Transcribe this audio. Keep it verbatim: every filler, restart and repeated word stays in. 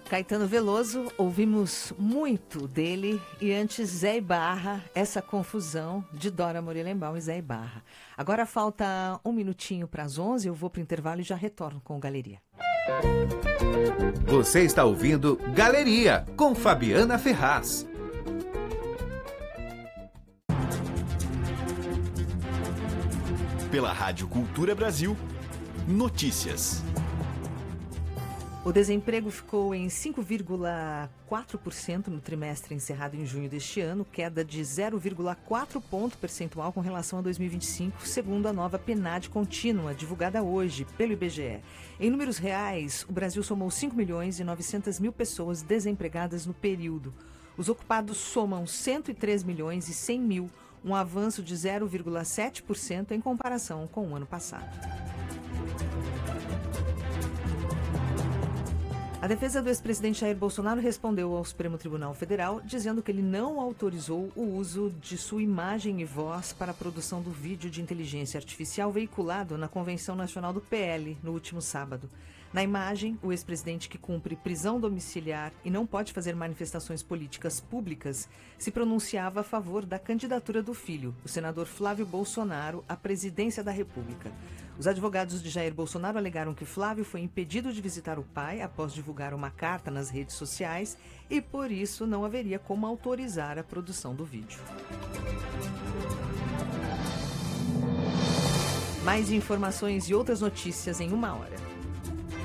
Caetano Veloso, ouvimos muito dele, e antes Zé Ibarra, essa confusão de Dora Morelenbaum e Zé Ibarra. Agora falta um minutinho para as onze, eu vou para o intervalo e já retorno com o Galeria. Você está ouvindo Galeria, com Fabiana Ferraz. Pela Rádio Cultura Brasil, notícias. O desemprego ficou em cinco vírgula quatro por cento no trimestre encerrado em junho deste ano, queda de zero vírgula quatro ponto percentual com relação a dois mil e vinte e cinco, segundo a nova PNAD contínua, divulgada hoje pelo I B G E. Em números reais, o Brasil somou cinco milhões e novecentas mil pessoas desempregadas no período. Os ocupados somam cento e três milhões e cem mil, um avanço de zero vírgula sete por cento em comparação com o ano passado. A defesa do ex-presidente Jair Bolsonaro respondeu ao Supremo Tribunal Federal dizendo que ele não autorizou o uso de sua imagem e voz para a produção do vídeo de inteligência artificial veiculado na Convenção Nacional do P L no último sábado. Na imagem, o ex-presidente, que cumpre prisão domiciliar e não pode fazer manifestações políticas públicas, se pronunciava a favor da candidatura do filho, o senador Flávio Bolsonaro, à presidência da República. Os advogados de Jair Bolsonaro alegaram que Flávio foi impedido de visitar o pai após divulgar uma carta nas redes sociais e, por isso, não haveria como autorizar a produção do vídeo. Mais informações e outras notícias em uma hora.